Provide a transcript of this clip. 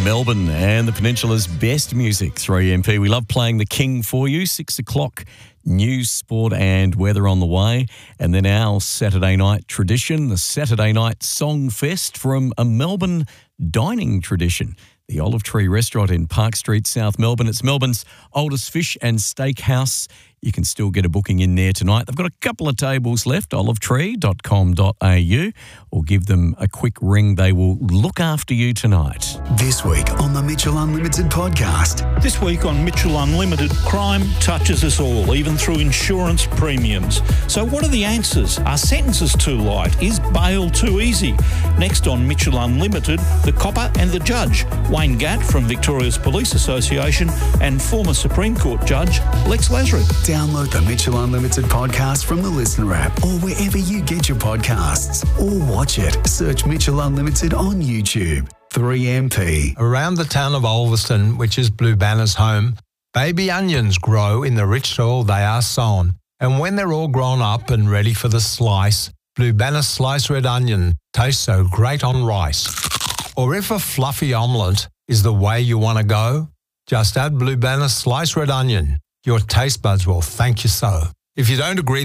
Melbourne and the Peninsula's best music, 3MP. We love playing The King for you. 6 o'clock, news, sport and weather on the way. And then our Saturday night tradition, the Saturday night Song Fest from a Melbourne dining tradition. The Olive Tree Restaurant in Park Street, South Melbourne. It's Melbourne's oldest fish and steakhouse. You can still get a booking in there tonight. They've got a couple of tables left, olivetree.com.au, or give them a quick ring. They will look after you tonight. This week on the Mitchell Unlimited podcast. This week on Mitchell Unlimited, crime touches us all, even through insurance premiums. So what are the answers? Are sentences too light? Is bail too easy? Next on Mitchell Unlimited, the copper and the judge. Wayne Gatt from Victoria's Police Association and former Supreme Court Judge Lex Lasry. Download the Mitchell Unlimited podcast from the Listener app or wherever you get your podcasts. Or watch it. Search Mitchell Unlimited on YouTube. 3MP. Around the town of Ulverston, which is Blue Banner's home, baby onions grow in the rich soil they are sown. And when they're all grown up and ready for the slice, Blue Banner's sliced red onion tastes so great on rice. Or if a fluffy omelette is the way you want to go, just add Blue Banner's sliced red onion. Your taste buds will thank you so. If you don't agree